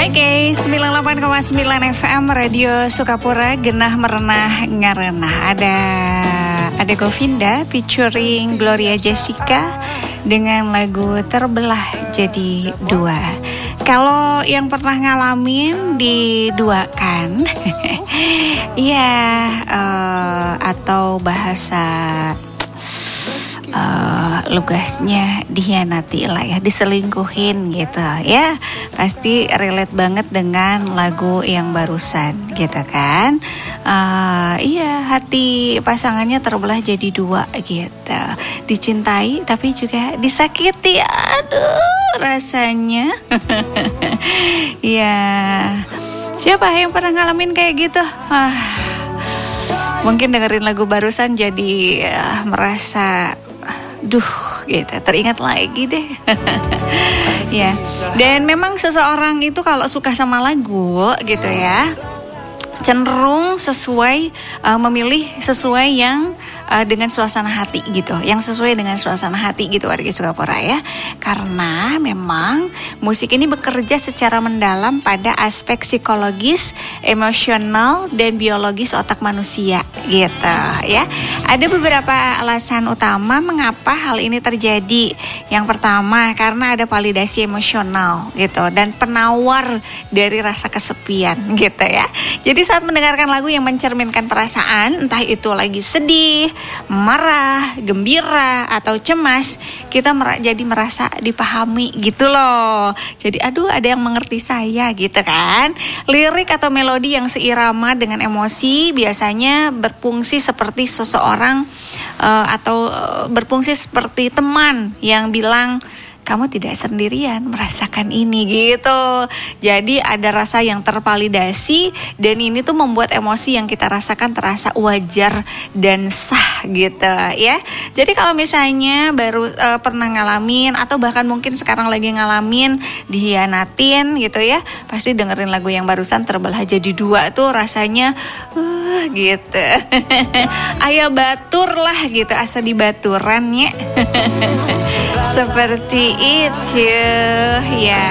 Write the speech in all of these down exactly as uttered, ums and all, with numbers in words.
Oke, sembilan puluh delapan koma sembilan F M Radio Sukapura, genah merenah ngarenah. Ada ada Govinda featuring Gloria Jessica dengan lagu Terbelah Jadi Dua. Kalau yang pernah ngalamin diduakan, iya, uh, atau bahasa uh, lugasnya dihianati lah ya, diselingkuhin gitu ya. Pasti relate banget dengan lagu yang barusan gitu kan. Uh, iya, hati pasangannya terbelah jadi dua gitu. Dicintai tapi juga disakiti. Aduh, rasanya. Ya, siapa yang pernah ngalamin kayak gitu? Ah, mungkin dengerin lagu barusan jadi uh, merasa duh gitu, teringat lagi deh. Ya, dan memang seseorang itu kalau suka sama lagu gitu ya, cenderung sesuai uh, memilih sesuai yang uh, dengan suasana hati gitu, yang sesuai dengan suasana hati gitu warga Sukapura ya. Karena memang musik ini bekerja secara mendalam pada aspek psikologis, emosional dan biologis otak manusia gitu ya. Ada beberapa alasan utama mengapa hal ini terjadi. Yang pertama, karena ada validasi emosional gitu dan penawar dari rasa kesepian gitu ya. Jadi saat mendengarkan lagu yang mencerminkan perasaan, entah itu lagi sedih, marah, gembira, atau cemas, kita mer- jadi merasa dipahami gitu loh. Jadi aduh, ada yang mengerti saya gitu kan. Lirik atau melodi yang seirama dengan emosi biasanya berfungsi seperti seseorang uh, atau uh, berfungsi seperti teman yang bilang, kamu tidak sendirian merasakan ini gitu. Jadi ada rasa yang tervalidasi dan ini tuh membuat emosi yang kita rasakan terasa wajar dan sah gitu ya. Jadi kalau misalnya baru uh, pernah ngalamin atau bahkan mungkin sekarang lagi ngalamin dihianatin gitu ya, pasti dengerin lagu yang barusan Terbelah Jadi Dua tuh rasanya uh, gitu. Aya batur lah gitu, asa dibaturannya. Seperti itu ya.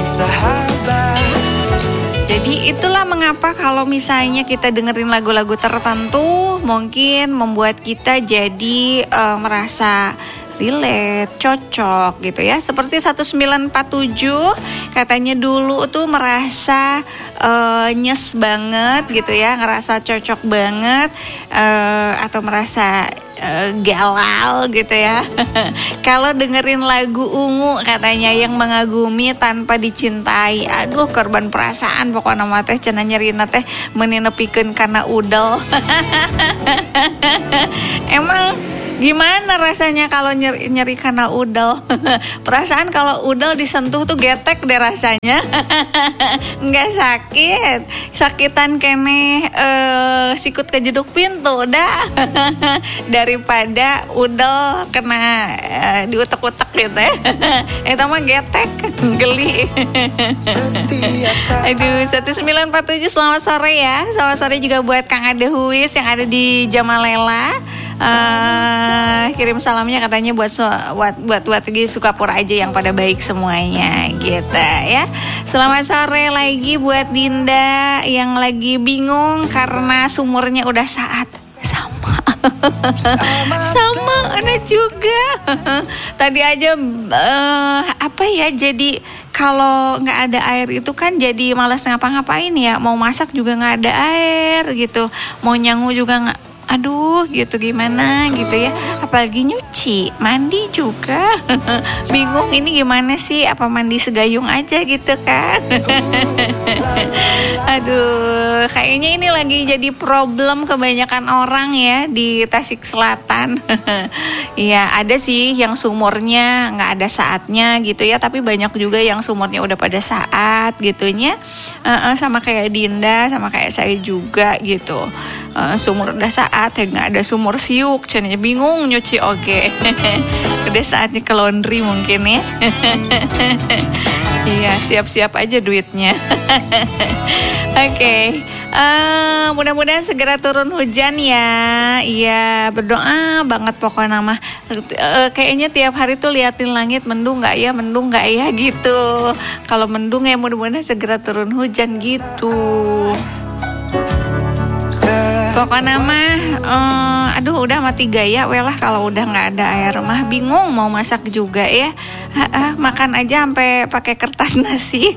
Jadi itulah mengapa kalau misalnya kita dengerin lagu-lagu tertentu mungkin membuat kita jadi uh, merasa relate, cocok gitu ya. Seperti satu sembilan empat tujuh katanya dulu tuh merasa uh, nyes banget gitu ya, ngerasa cocok banget uh, atau merasa uh, galau gitu ya. Kalau dengerin lagu Ungu katanya yang mengagumi tanpa dicintai. Aduh, korban perasaan pokoknya mah teh cenah nyerina teh meuni nepikeun kana udel. Emang gimana rasanya kalau nyeri, nyeri karena udel? Perasaan kalau udel disentuh tuh getek deh rasanya. Nggak sakit, sakitan kene uh, sikut kejeduk pintu dah. Daripada udel kena uh, diutek-utek gitu ya. Itu mah getek, geli. Aduh, satu sembilan empat tujuh selamat sore ya. Selamat sore juga buat Kang Ade Huis yang ada di Jamalela. Uh, kirim salamnya katanya buat buat buat buat di Sukapura aja yang pada baik semuanya gitu ya. Selamat sore lagi buat Dinda yang lagi bingung karena sumurnya udah saat sama. Sama anak juga. Tadi aja uh, apa ya, jadi kalau nggak ada air itu kan jadi malas ngapa-ngapain ya. Mau masak juga nggak ada air gitu. Mau nyangu juga nggak. Aduh gitu gimana gitu ya. Apalagi nyuci, mandi juga. Bingung ini gimana sih, apa mandi segayung aja gitu kan. Aduh, kayaknya ini lagi jadi problem kebanyakan orang ya di Tasik Selatan. Iya, ada sih yang sumurnya nggak ada saatnya gitu ya, tapi banyak juga yang sumurnya udah pada saat gitunya. Uh-uh, sama kayak Dinda, sama kayak saya juga gitu. Uh, sumur udah saat, ya nggak ada sumur siuk, cenanya bingung nyuci oke. Udah saatnya ke laundry mungkin ya. Iya, siap-siap aja duitnya. Oke, okay. Uh, mudah-mudahan segera turun hujan ya. Iya, berdoa banget pokoknya mah. Uh, kayaknya tiap hari tuh liatin langit, mendung nggak ya, mendung nggak ya gitu. Kalau mendung ya mudah-mudahan segera turun hujan gitu. Pokoknya mah, uh, aduh udah mati gaya, welah kalau udah nggak ada air mah bingung mau masak juga ya. Uh, uh, makan aja sampai pakai kertas nasi.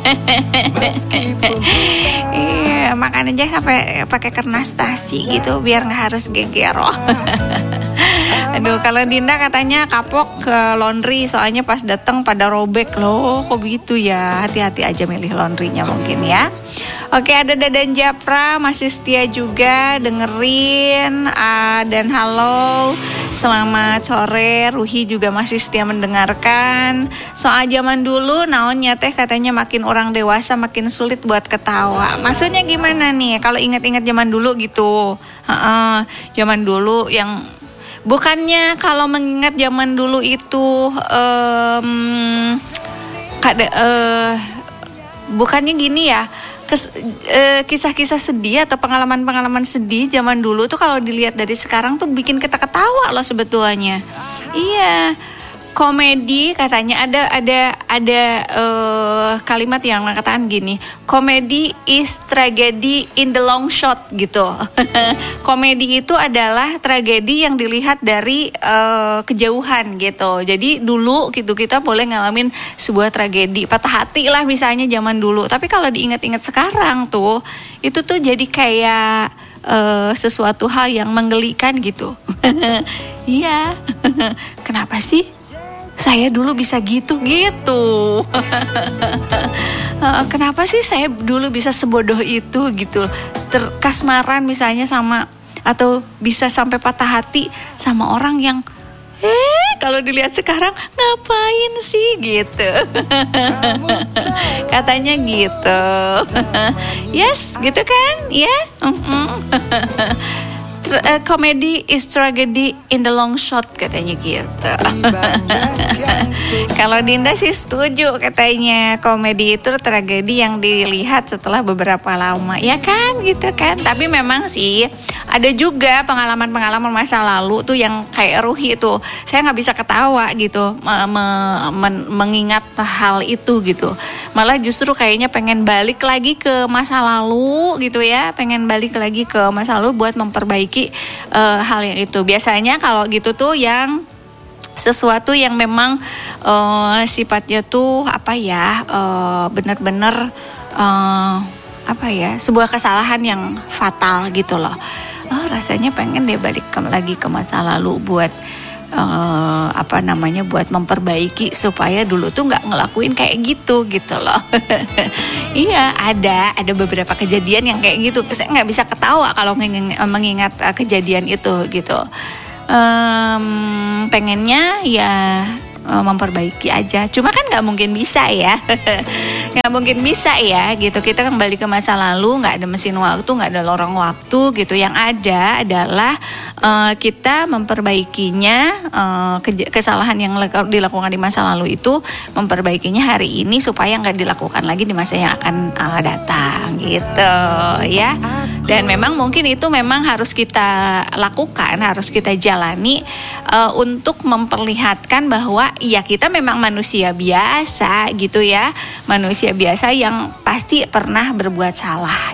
Iya, makan aja sampai pakai kertas nasi gitu biar nggak harus geger. Aduh, kalau Dinda katanya kapok ke laundry soalnya pas datang pada robek loh. Kok begitu ya? Hati-hati aja milih laundrynya mungkin ya. Oke, ada Dadan Japra masih setia juga dengerin uh, dan halo, selamat sore. Ruhi juga masih setia mendengarkan. Soal zaman dulu, naonnya teh katanya makin orang dewasa makin sulit buat ketawa. Maksudnya gimana nih? Kalau ingat-ingat zaman dulu gitu, uh-uh, zaman dulu yang bukannya kalau mengingat zaman dulu itu, um, kada, uh, bukannya gini ya. Kes, e, kisah-kisah sedih atau pengalaman-pengalaman sedih zaman dulu tuh kalau dilihat dari sekarang tuh bikin kita ketawa loh sebetulnya. Iya, komedi katanya ada ada ada e, kalimat yang mengatakan gini, komedi is tragedy in the long shot gitu. Komedi itu adalah tragedi yang dilihat dari e, kejauhan gitu. Jadi dulu gitu kita boleh ngalamin sebuah tragedi, patah hati lah misalnya zaman dulu. Tapi kalau diingat-ingat sekarang tuh, itu tuh jadi kayak e, sesuatu hal yang menggelikan gitu. Iya, kenapa sih? Saya dulu bisa gitu-gitu. Kenapa sih saya dulu bisa sebodoh itu gitu. Terkasmaran misalnya sama, atau bisa sampai patah hati sama orang yang Eh, kalau dilihat sekarang ngapain sih gitu. Katanya gitu. Yes, gitu kan? Ya. Yeah? Mm-mm. Comedy is tragedy in the long shot katanya gitu. Kalau Dinda sih setuju katanya komedi itu tragedi yang dilihat setelah beberapa lama, ya kan gitu kan. Tapi memang sih ada juga pengalaman-pengalaman masa lalu tuh yang kayak Ruhi tuh, saya nggak bisa ketawa gitu me- me- men- mengingat hal itu gitu. Malah justru kayaknya pengen balik lagi ke masa lalu gitu ya, pengen balik lagi ke masa lalu buat memperbaiki Uh, hal yang itu. Biasanya kalau gitu tuh yang sesuatu yang memang uh, sifatnya tuh apa ya, uh, benar-benar uh, apa ya, sebuah kesalahan yang fatal gitu loh. Oh, rasanya pengen deh balik ke, lagi ke masa lalu buat Uh, apa namanya buat memperbaiki supaya dulu tuh nggak ngelakuin kayak gitu gitu loh. Iya, ada ada beberapa kejadian yang kayak gitu. Saya nggak bisa ketawa kalau mengingat uh, kejadian itu gitu. Um, pengennya ya uh, memperbaiki aja. Cuma kan nggak mungkin bisa ya. Nggak mungkin bisa ya gitu. Kita kembali ke masa lalu, nggak ada mesin waktu, nggak ada lorong waktu gitu. Yang ada adalah Uh, kita memperbaikinya, uh, ke- kesalahan yang le- dilakukan di masa lalu itu memperbaikinya hari ini supaya nggak dilakukan lagi di masa yang akan uh, datang gitu ya. Dan memang mungkin itu memang harus kita lakukan, harus kita jalani uh, untuk memperlihatkan bahwa ya kita memang manusia biasa gitu ya, manusia biasa yang pasti pernah berbuat salah